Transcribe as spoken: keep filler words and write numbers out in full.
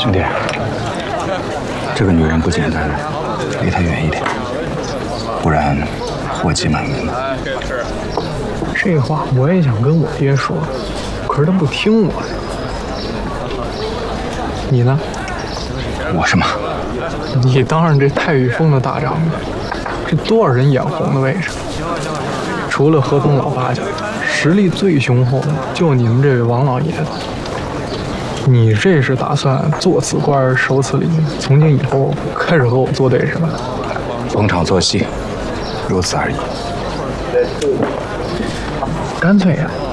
兄弟，这个女人不简单，离她远一点，不然祸迹满门。 这话我也想跟我爹说，可是他不听我的。你呢？ 我什么？ 你当上这太宇峰的大丈夫，这多少人眼红的位置？除了河东老八家，实力最雄厚的就你们这位王老爷子。你这是打算做此官守此礼，从今以后开始和我作对是吧？ 逢场作戏，如此而已。 干脆呀、啊。